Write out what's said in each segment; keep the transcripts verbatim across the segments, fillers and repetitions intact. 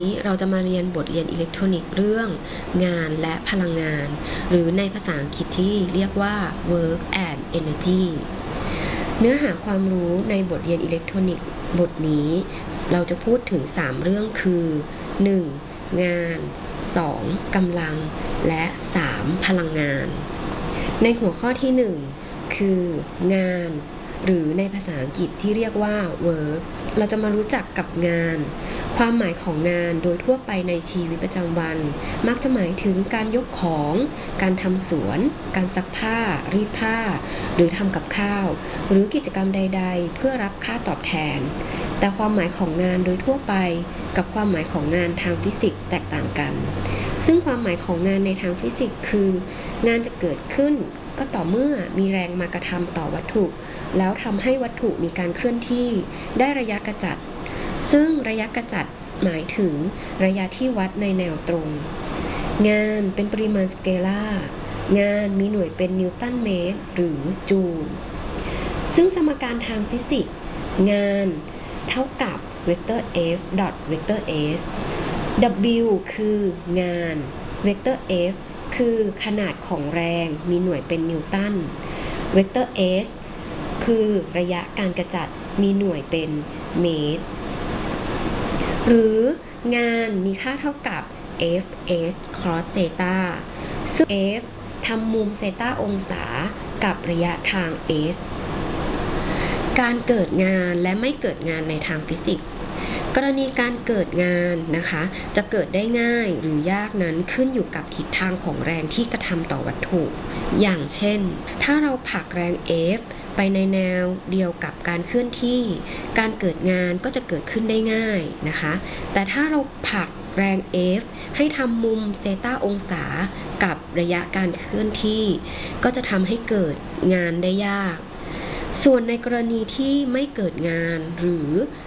นี้เราจะมาเรียนบทเรียนอิเล็กทรอนิกส์เรื่องงานและพลังงานหรือในภาษาอังกฤษที่เรียกว่า work and energy เนื้อหาความรู้ในบทเรียนอิเล็กทรอนิกส์บทนี้เราจะพูดถึงสามเรื่องคือ หนึ่ง งาน สอง กำลังและ สาม พลังงานในหัวข้อที่หนึ่งคืองานหรือในภาษาอังกฤษที่เรียกว่า work เราจะมารู้จักกับงานความหมายของงานโดยทั่วไปในชีวิตประจำวันมักจะหมายถึงการยกของการทำสวนการซักผ้ารีดผ้าหรือทำกับข้าวหรือกิจกรรมใดๆเพื่อรับค่าตอบแทนแต่ความหมายของงานโดยทั่วไปกับความหมายของงานทางฟิสิกส์แตกต่างกันซึ่งความหมายของงานในทางฟิสิกส์คืองานจะเกิดขึ้นก็ต่อเมื่อมีแรงมากระทำต่อวัตถุแล้วทำให้วัตถุมีการเคลื่อนที่ได้ระยะกระจัดซึ่งระยะกระจัดหมายถึงระยะที่วัดในแนวตรงงานเป็นปริมาณสเกลาร์งานมีหน่วยเป็นนิวตันเมตรหรือจูลซึ่งสมการทางฟิสิกส์งานเท่ากับเวกเตอร์ F ดอทเวกเตอร์ S W คืองานเวกเตอร์ F คือขนาดของแรงมีหน่วยเป็นนิวตันเวกเตอร์ S คือระยะการกระจัดมีหน่วยเป็นเมตรหรืองานมีค่าเท่ากับ F S cos เซตาซึ่ง F ทำมุมเซตาองศากับระยะทาง S การเกิดงานและไม่เกิดงานในทางฟิสิกส์กรณีการเกิดงานนะคะจะเกิดได้ง่ายหรือยากนั้นขึ้นอยู่กับทิศทางของแรงที่กระทำต่อวัตถุอย่างเช่นถ้าเราผลักแรง F ไปในแนวเดียวกับการเคลื่อนที่การเกิดงานก็จะเกิดขึ้นได้ง่ายนะคะแต่ถ้าเราผลักแรง F ให้ทำมุมเซตาองศากับระยะการเคลื่อนที่ก็จะทำให้เกิดงานได้ยากส่วนในกรณีที่ไม่เกิดงานหรือ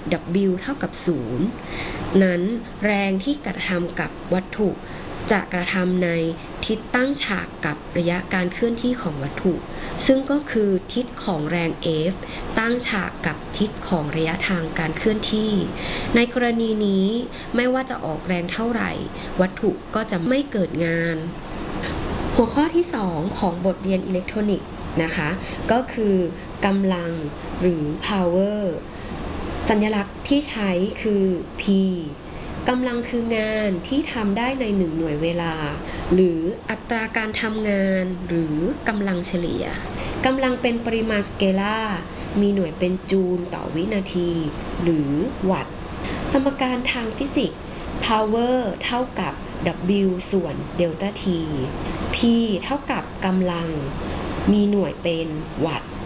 W เท่ากับศูนย์นั้นแรงที่กระทำกับวัตถุจะกระทำในทิศตั้งฉากกับระยะการเคลื่อนที่ของวัตถุซึ่งก็คือทิศของแรง F ตั้งฉากกับทิศของระยะทางการเคลื่อนที่ในกรณีนี้ไม่ว่าจะออกแรงเท่าไหร่วัตถุก็จะไม่เกิดงานหัวข้อที่สองของบทเรียนอิเล็กทรอนิกส์นะคะก็คือกำลังหรือ power สัญลักษณ์ที่ใช้คือ P กำลังคืองานที่ทำได้ในหนึ่งหน่วยเวลาหรืออัตราการทำงานหรือกำลังเฉลี่ยกำลังเป็นปริมาณสเกลาร์มีหน่วยเป็นจูลต่อวินาทีหรือวัตต์สมการทางฟิสิกส์ power เท่ากับ W ส่วนเดลต้า T P เท่ากับกำลังมีหน่วยเป็นวัตต์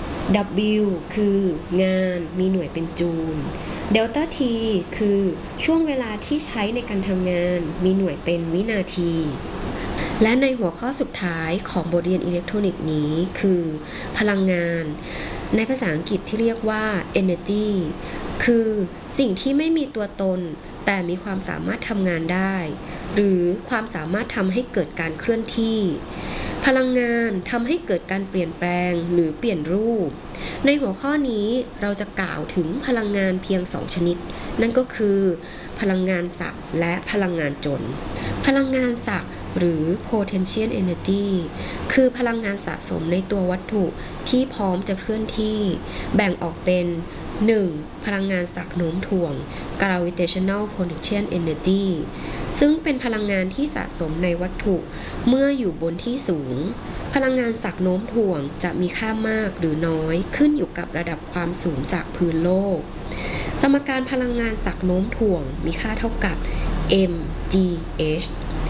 W คืองานมีหน่วยเป็นจูลเดลต้า T คือช่วงเวลาที่ใช้ในการทำงานมีหน่วยเป็นวินาทีและในหัวข้อสุดท้ายของบทเรียนอิเล็กทรอนิกส์นี้คือพลังงานในภาษาอังกฤษที่เรียกว่า energy คือสิ่งที่ไม่มีตัวตนแต่มีความสามารถทำงานได้หรือความสามารถทำให้เกิดการเคลื่อนที่พลังงานทำให้เกิดการเปลี่ยนแปลงหรือเปลี่ยนรูปในหัวข้อนี้เราจะกล่าวถึงพลังงานเพียงสองชนิดนั่นก็คือพลังงานศักย์และพลังงานจลพลังงานศักย์หรือ potential energy คือพลังงานสะสมในตัววัตถุที่พร้อมจะเคลื่อนที่แบ่งออกเป็น หนึ่ง พลังงานศักย์โน้มถ่วง gravitational potential energy ซึ่งเป็นพลังงานที่สะสมในวัตถุเมื่ออยู่บนที่สูงพลังงานศักย์โน้มถ่วงจะมีค่ามากหรือน้อยขึ้นอยู่กับระดับความสูงจากพื้นโลกสมการพลังงานศักย์โน้มถ่วงมีค่าเท่ากับ m g h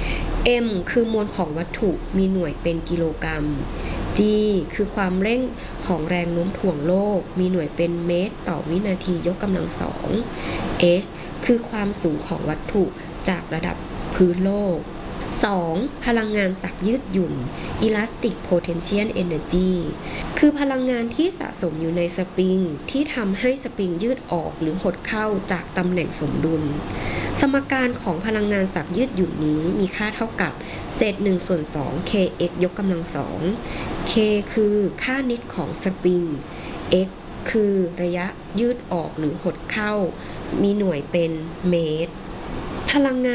m คือมวลของวัตถุมีหน่วยเป็นกิโลกรัม g คือความเร่งของแรงโน้มถ่วงโลกมีหน่วยเป็นเมตรต่อวินาทียกกำลังสอง h คือความสูงของวัตถุจากระดับพื้นโลก สอง พลังงานศักย์ยืดหยุ่น elastic potential energy คือพลังงานที่สะสมอยู่ในสปริงที่ทำให้สปริงยืดออกหรือหดเข้าจากตำแหน่งสมดุลสมการของพลังงานศักย์ยืดหยุ่นนี้มีค่าเท่ากับเศษหนึ่งส่วนสอง kx ยกกำลังสอง k คือค่านิดของสปริง x คือระยะยืดออกหรือหดเข้ามีหน่วยเป็นเมตรพลังงาน